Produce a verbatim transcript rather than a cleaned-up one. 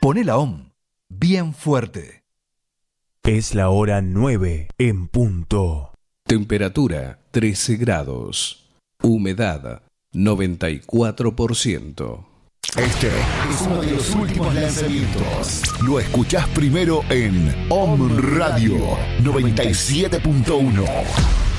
Poné la O M bien fuerte. Es la hora nueve en punto. Temperatura trece grados. Humedad noventa y cuatro por ciento. Este es uno de los últimos lanzamientos. Lo escuchás primero en O M Radio noventa y siete punto uno.